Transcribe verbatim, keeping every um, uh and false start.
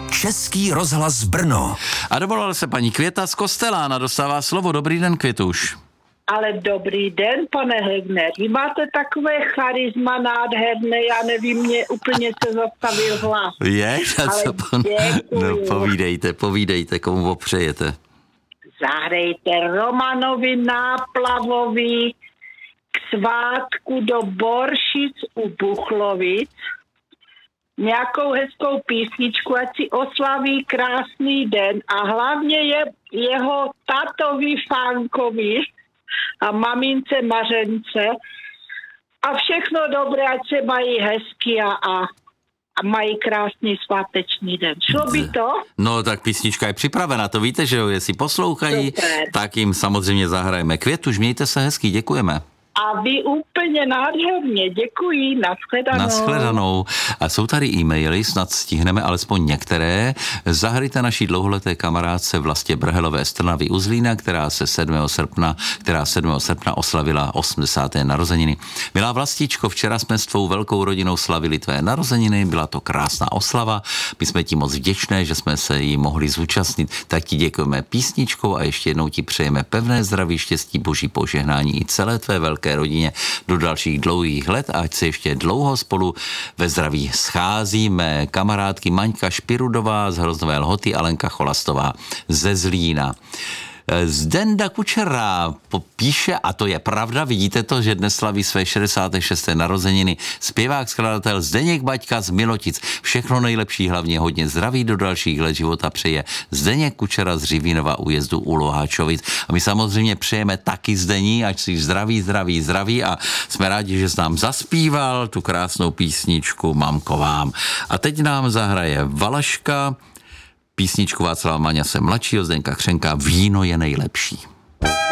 Český rozhlas Brno. A dovolala se paní Květa z Kostelána, dostává slovo. Dobrý den, Květuš. Ale dobrý den, pane Hegner. Vy máte takové charisma nádherné, já nevím, mě úplně se zastavil hlas. Je? Ale Co pan... No povídejte, povídejte, komu opřejete. Zahrajte Romanovi Náplavovi k svátku do Boršic u Buchlovic nějakou hezkou písničku, ať si oslaví krásný den a hlavně je jeho tatovi Fánkovi a mamince Mařence a všechno dobré, ať se mají hezky a, a, a mají krásný sváteční den. Šlo by to? No tak písnička je připravena, to víte, že jo, jestli poslouchají, Super. Tak jim samozřejmě zahrajeme. Květuš, mějte se hezky, děkujeme. A vy úplně nádherně, děkuji, nashledanou. Nashledanou. A jsou tady e-maily, snad stihneme alespoň některé. Zahrajte naší dlouholeté kamarádce Vlastě Brhelové z Trnavy u Zlína, která se sedmého srpna, která sedmého srpna oslavila osmdesáté narozeniny. Milá Vlastičko, včera jsme s tvou velkou rodinou slavili tvé narozeniny, byla to krásná oslava. My jsme ti moc vděčné, že jsme se jí mohli zúčastnit. Tak ti děkujeme písničkou a ještě jednou ti přejeme pevné zdraví, štěstí, boží požehnání i celé tvé velké rodině do dalších dlouhých let, ať se ještě dlouho spolu ve zdraví scházíme. Kamarádky Maňka Špirudová z Hroznové Lhoty a Lenka Cholastová ze Zlína. Zdenda Kučera píše, a to je pravda, vidíte to, že dnes slaví své šedesáté šesté narozeniny zpěvák, skladatel Zdeněk Baťka z Milotic. Všechno nejlepší, hlavně hodně zdraví do dalších let života přeje Zdeněk Kučera z Řivínova újezdu u Loháčovic. A my samozřejmě přejeme taky Zdení, ať si zdraví, zdraví, zdraví a jsme rádi, že jsi nám zaspíval tu krásnou písničku Mamko vám. A teď nám zahraje Valaška, písničku Václava Maňase mladšího, Zdeňka Křenka, Víno je nejlepší.